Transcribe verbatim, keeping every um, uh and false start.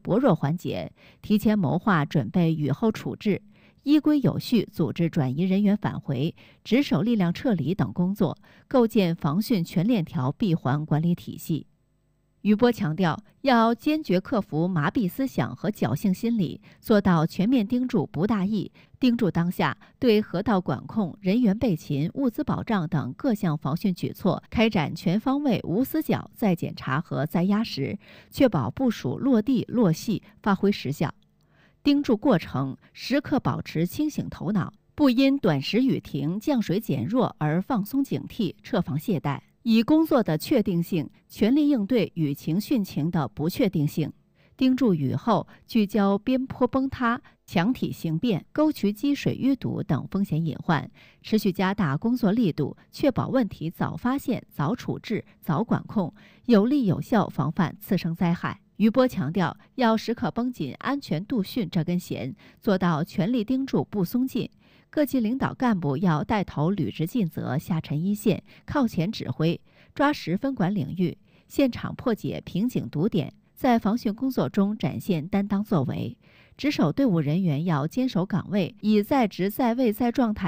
薄弱环节，提前谋划准备雨后处置，依规有序组织转移人员返回、值守力量撤离等工作，构建防汛全链条闭环管理体系。余波强调，要坚决克服麻痹思想和侥幸心理，做到全面盯住不大意，盯住当下，对河道管控、人员备勤、物资保障等各项防汛举措开展全方位、无死角再检查和再压实，确保部署落地落细，发挥实效。盯住过程，时刻保持清醒头脑，不因短时雨停、降水减弱而放松警惕、撤防懈怠。以工作的确定性全力应对雨情汛情的不确定性，盯住雨后聚焦边坡崩塌、墙体形变、沟渠积水淤堵等风险隐患，持续加大工作力度，确保问题早发现、早处置、早管控，有力有效防范次生灾害。余波强调，要时刻绷紧安全度汛这根弦，做到全力盯住不松劲。各级领导干部要带头履职尽责，下沉一线，靠前指挥，抓实分管领域，现场破解瓶颈堵点，在防汛工作中展现担当作为。值守队伍人员要坚守岗位，以在职在位在状态